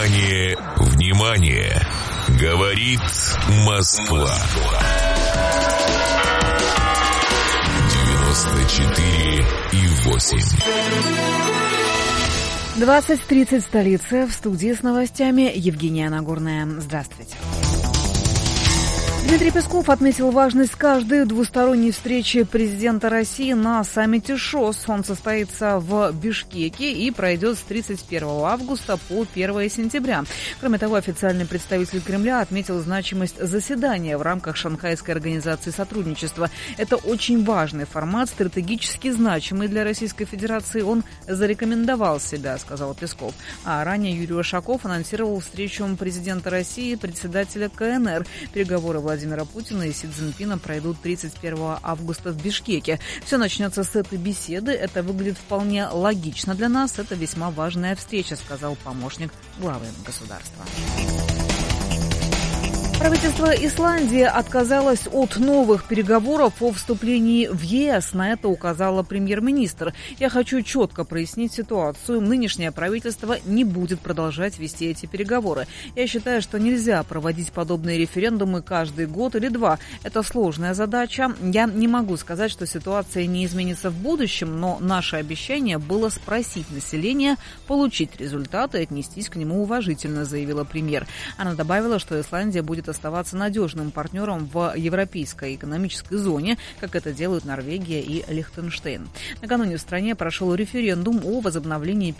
Внимание, внимание! Говорит Москва. 94,8. 20:30 столица. В студии с новостями Евгения Нагорная. Здравствуйте. Дмитрий Песков отметил важность каждой двусторонней встречи президента России на саммите ШОС. Он состоится в Бишкеке и пройдет с 31 августа по 1 сентября. Кроме того, официальный представитель Кремля отметил значимость заседания в рамках Шанхайской организации сотрудничества. Это очень важный формат, стратегически значимый для Российской Федерации. Он зарекомендовал себя, сказал Песков. А ранее Юрий Ушаков анонсировал встречу президента России и председателя КНР. Переговоры Владимира Путина и Си Цзиньпина пройдут 31 августа в Бишкеке. Все начнется с этой беседы. Это выглядит вполне логично для нас. Это весьма важная встреча, сказал помощник главы государства. Правительство Исландии отказалось от новых переговоров о вступлении в ЕС. На это указала премьер-министр. Я хочу четко прояснить ситуацию. Нынешнее правительство не будет продолжать вести эти переговоры. Я считаю, что нельзя проводить подобные референдумы каждый год или два. Это сложная задача. Я не могу сказать, что ситуация не изменится в будущем, но наше обещание было спросить население, получить результаты и отнестись к нему уважительно, заявила премьер. Она добавила, что Исландия будет оставаться надежным партнером в Европейской экономической зоне, как это делают Норвегия и Лихтенштейн. Накануне в стране прошел референдум о возобновлении